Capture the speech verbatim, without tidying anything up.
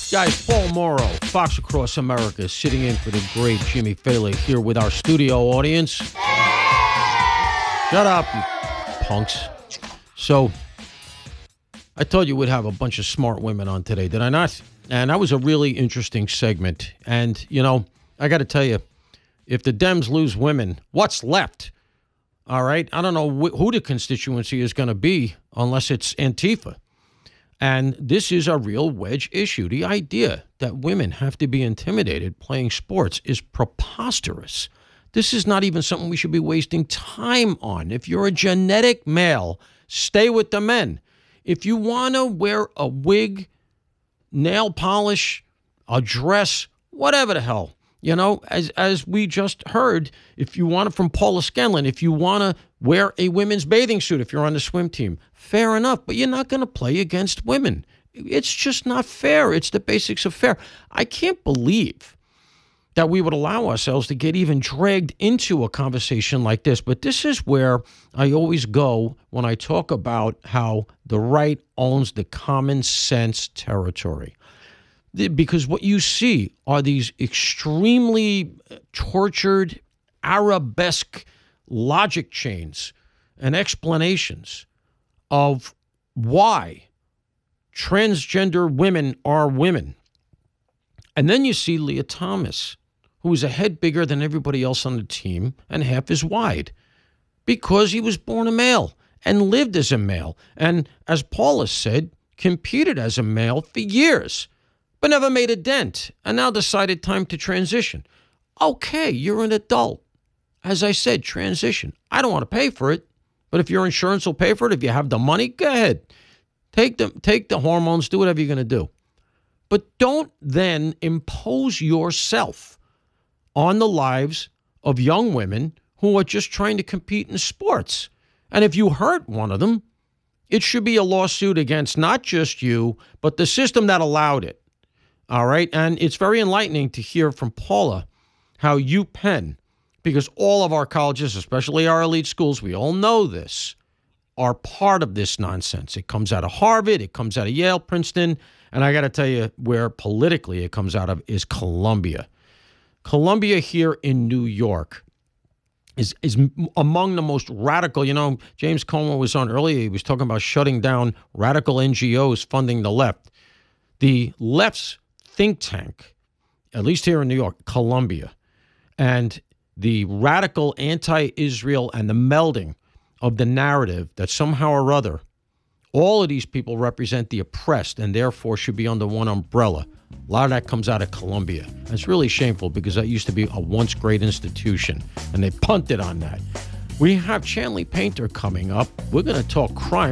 Guys, Paul Morrow, Fox Across America, sitting in for the great Jimmy Falley here with our studio audience. Shut up, you punks. So, I told you we'd have a bunch of smart women on today, did I not? And that was a really interesting segment. And, you know, I got to tell you, if the Dems lose women, what's left? All right? I don't know wh- who the constituency is going to be unless it's Antifa. And this is a real wedge issue. The idea that women have to be intimidated playing sports is preposterous. This is not even something we should be wasting time on. If you're a genetic male, stay with the men. If you want to wear a wig, nail polish, a dress, whatever the hell, you know, as as we just heard, if you want it from Paula Scanlon, if you want to wear a women's bathing suit if you're on the swim team, fair enough, but you're not going to play against women. It's just not fair. It's the basics of fair. I can't believe that we would allow ourselves to get even dragged into a conversation like this. But this is where I always go when I talk about how the right owns the common sense territory. Because what you see are these extremely tortured, arabesque logic chains and explanations of why transgender women are women. And then you see Leah Thomas, who is a head bigger than everybody else on the team and half as wide because he was born a male and lived as a male. And as Paula said, competed as a male for years, but never made a dent, and now decided time to transition. Okay, you're an adult. As I said, transition. I don't want to pay for it, but if your insurance will pay for it, if you have the money, go ahead. Take the, take the hormones, do whatever you're going to do. But don't then impose yourself on the lives of young women who are just trying to compete in sports. And if you hurt one of them, it should be a lawsuit against not just you, but the system that allowed it. All right. And it's very enlightening to hear from Paula how UPenn, because all of our colleges, especially our elite schools, we all know this, are part of this nonsense. It comes out of Harvard. It comes out of Yale, Princeton. And I got to tell you where politically it comes out of is Columbia. Columbia here in New York is, is among the most radical. You know, James Comer was on earlier. He was talking about shutting down radical N G Os funding the left. The left's think tank, at least here in New York, Columbia, and the radical anti-Israel and the melding of the narrative that somehow or other all of these people represent the oppressed and therefore should be under one umbrella. A lot of that comes out of Columbia. And it's really shameful because that used to be a once great institution, and they punted on that. We have Chanley Painter coming up. We're going to talk crime.